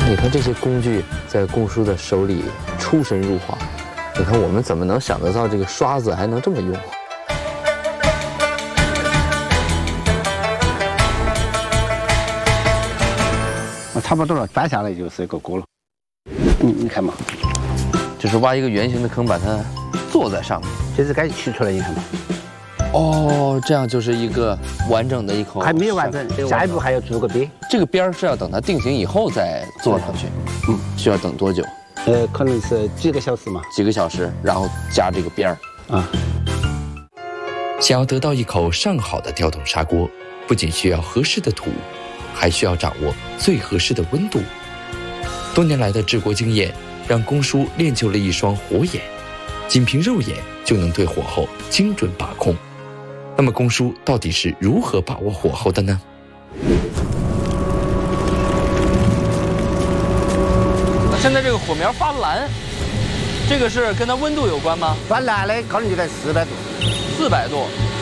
你看这些工具在龚叔的手里出神入化。你看我们怎么能想得到这个刷子还能这么用？ 差不多了，搬下来就是一个锅了。你看嘛， 就是挖一个圆形的坑，把它坐在上面。 这是该取出来，你看嘛。 哦，这样就是一个完整的一口。 还没有完整，下一步还要做个边。 这个边是要等它定型以后再做上去。需要等多久？ 可能是几个小时嘛。 几个小时，然后加这个边儿。 啊。 想要得到一口上好的吊桶砂锅，不仅需要合适的土，还需要掌握最合适的温度。多年来的制锅经验，让龚叔练就了一双火眼，仅凭肉眼就能对火候精准把控。那么龚叔到底是如何把握火候的呢？ 现在这个火苗发蓝，这个是跟它温度有关吗？ 发蓝的可能就在400度。 400度。